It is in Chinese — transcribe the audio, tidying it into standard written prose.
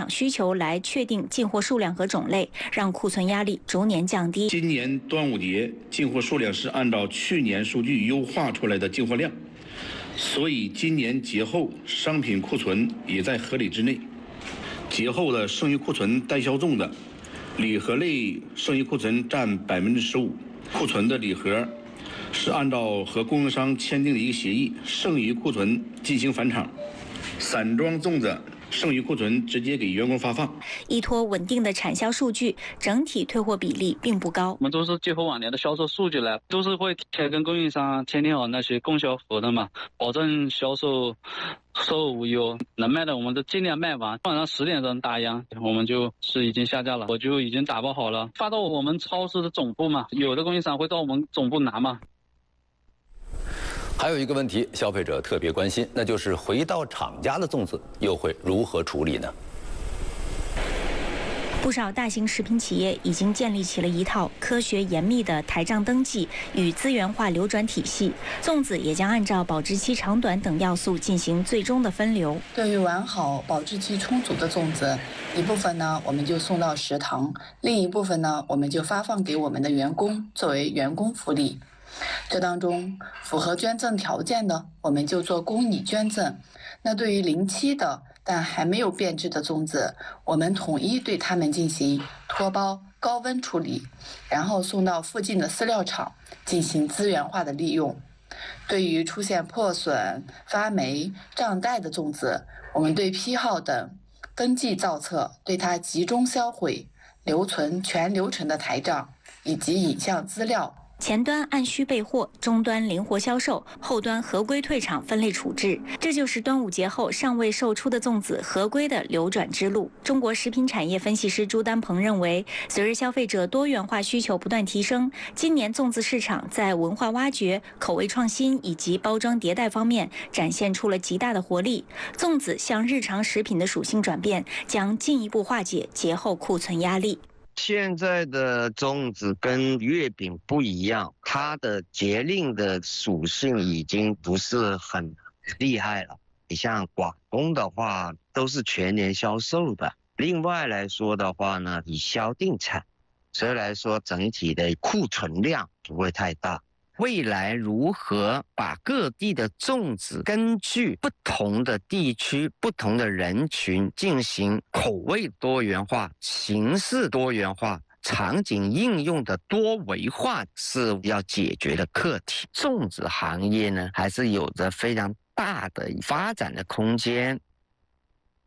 场需求来确定进货数量和种类，让库存压力逐年降低。 今年端午节进货数量是按照去年数据优化出来的进货量，所以今年节后商品库存也在合理之内。节后的剩余库存待销中的礼盒类剩余库存占15%，库存的礼盒是按照和供应商签订的一个协议，剩余库存进行返厂，散装粽子剩余库存直接给员工发放。 依托稳定的产销数据，整体退货比例并不高。 我们都是结合往年的销售数据来，都是会跟供应商签订好那些供销合同嘛，保证销售售无忧，能卖的我们都尽量卖完。晚上10点钟打烊，我们就是已经下架了，我就已经打包好了，发到我们超市的总部嘛，有的供应商会到我们总部拿嘛。 还有一个问题，消费者特别关心，那就是回到厂家的粽子又会如何处理呢？ 不少大型食品企业已经建立起了一套科学严密的台账登记与资源化流转体系，粽子也将按照保质期长短等要素进行最终的分流。 对于完好、保质期充足的粽子，一部分呢我们就送到食堂，另一部分呢我们就发放给我们的员工作为员工福利。这当中符合捐赠条件的，我们就做公益捐赠。那对于临期的但还没有变质的粽子，我们统一对它们进行脱包、高温处理，然后送到附近的饲料厂进行资源化的利用。对于出现破损、发霉、胀袋的粽子，我们对批号等登记造册，对它集中销毁，留存全流程的台账以及影像资料。 前端按需备货，终端灵活销售，后端合规退场分类处置，这就是端午节后尚未售出的粽子合规的流转之路。中国食品产业分析师朱丹鹏认为，随着消费者多元化需求不断提升，今年粽子市场在文化挖掘、口味创新以及包装迭代方面展现出了极大的活力。粽子向日常食品的属性转变，将进一步化解节后库存压力。 现在的粽子跟月饼不一样，它的节令的属性已经不是很厉害了。你像广东的话，都是全年销售的。另外来说的话呢，以销定产，所以来说整体的库存量不会太大。未来如何把各地的粽子根据不同的地区、不同的人群进行口味多元化、形式多元化、场景应用的多维化，是要解决的课题。粽子行业呢，还是有着非常大的发展的空间。